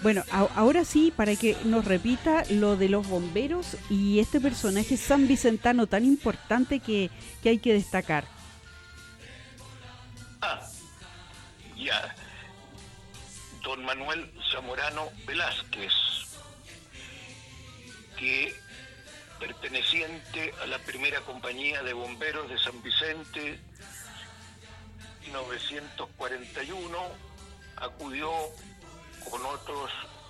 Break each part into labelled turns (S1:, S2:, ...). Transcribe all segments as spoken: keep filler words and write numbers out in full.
S1: Bueno, a- ahora sí, para que nos repita lo de los bomberos y este personaje san vicentano tan importante que, que hay que destacar.
S2: Ah, ya. Don Manuel Zamorano Velázquez, que perteneciente a la primera compañía de bomberos de San Vicente, mil novecientos cuarenta y uno, acudió con otros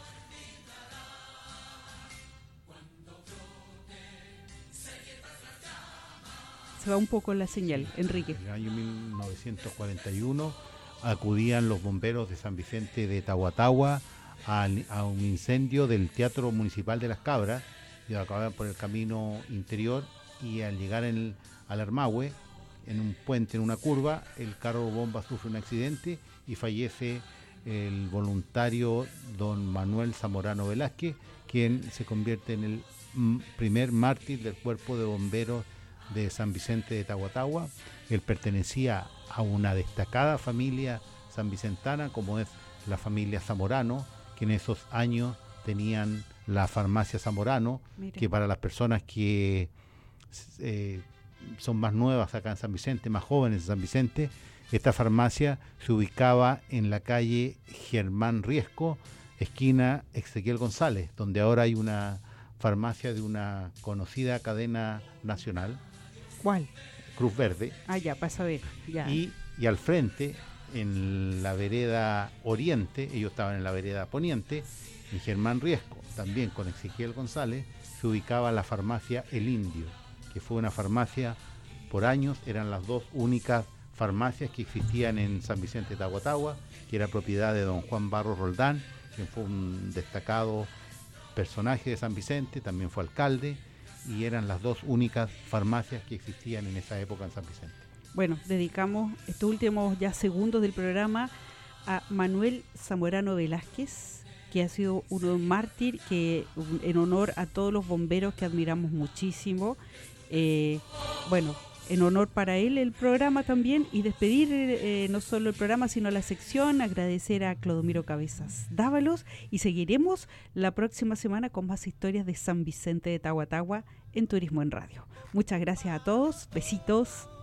S1: Se va un poco la señal, Enrique.
S3: En el año mil novecientos cuarenta y uno acudían los bomberos de San Vicente de Tahuatahua a, a un incendio del Teatro Municipal de Las Cabras, y acababan por el camino interior, y al llegar en el, al Armahue, en un puente, en una curva, el carro bomba sufre un accidente y fallece el voluntario don Manuel Zamorano Velázquez, quien se convierte en el mm, primer mártir del cuerpo de bomberos de San Vicente de Tahuatahua. Él pertenecía a una destacada familia sanvicentana, como es la familia Zamorano, que en esos años tenían la farmacia Zamorano. Mira, que para las personas que eh, son más nuevas acá en San Vicente, más jóvenes en San Vicente, esta farmacia se ubicaba en la calle Germán Riesco, esquina Ezequiel González, donde ahora hay una farmacia de una conocida cadena nacional.
S1: ¿Cuál?
S3: Cruz Verde.
S1: Ah, ya, para saber. Ya.
S3: Y, y al frente, en la vereda oriente, ellos estaban en la vereda poniente, en Germán Riesco, también con Ezequiel González, se ubicaba la farmacia El Indio, que fue una farmacia por años, eran las dos únicas farmacias que existían en San Vicente de Tahuatahua, que era propiedad de don Juan Barros Roldán, quien fue un destacado personaje de San Vicente, también fue alcalde, y eran las dos únicas farmacias que existían en esa época en San Vicente.
S1: Bueno, dedicamos estos últimos ya segundos del programa a Manuel Zamorano Velázquez, que ha sido un mártir, que en honor a todos los bomberos que admiramos muchísimo. Eh, bueno, en honor para él el programa también, y despedir eh, no solo el programa sino la sección, agradecer a Clodomiro Cabezas Dávalos, y seguiremos la próxima semana con más historias de San Vicente de Tahuatahua en Turismo en Radio. Muchas gracias a todos, besitos.